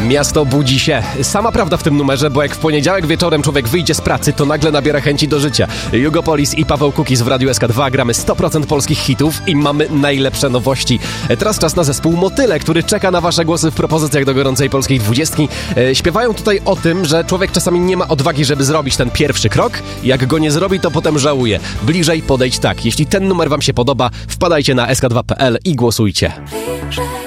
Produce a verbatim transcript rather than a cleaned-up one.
Miasto budzi się. Sama prawda w tym numerze, bo jak w poniedziałek wieczorem człowiek wyjdzie z pracy, to nagle nabiera chęci do życia. Jugopolis i Paweł Kukiz w Radiu S K dwa. Gramy sto procent polskich hitów i mamy najlepsze nowości. Teraz czas na zespół Motyle, który czeka na wasze głosy w propozycjach do gorącej polskiej dwudziestki. Śpiewają tutaj o tym, że człowiek czasami nie ma odwagi, żeby zrobić ten pierwszy krok. Jak go nie zrobi, to potem żałuje. Bliżej podejdź tak. Jeśli ten numer wam się podoba, wpadajcie na s k dwa kropka p l i głosujcie.